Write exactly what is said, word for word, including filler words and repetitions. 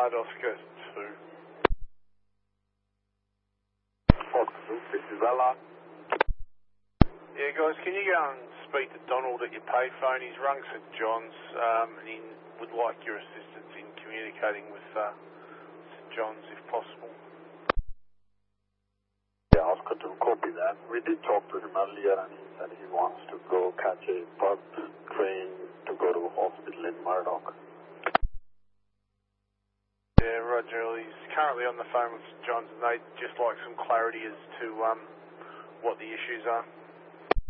Bernard, Oscar two. Oscar two, this is Ella. Yeah, guys, can you go and speak to Donald at your payphone? He's rung St John's um, and he would like your assistance in communicating with uh, St John's if possible. Yeah, Oscar two, copy that. We did talk to him earlier and he said he wants to go catch a bus train to go to a hospital in Murdoch. Yeah, Roger. He's currently on the phone with St John's and they'd just like some clarity as to um, what the issues are.